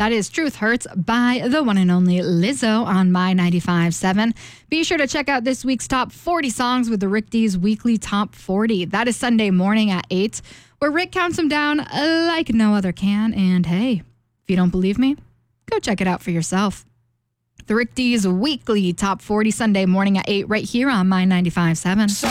That is Truth Hurts by the one and only Lizzo on My 95.7. Be sure to check out this week's Top 40 songs with the Rick D's Weekly Top 40. That is Sunday morning at 8, where Rick counts them down like no other can. And hey, if you don't believe me, go check it out for yourself. The Rick D's Weekly Top 40 Sunday morning at 8 right here on My 95.7.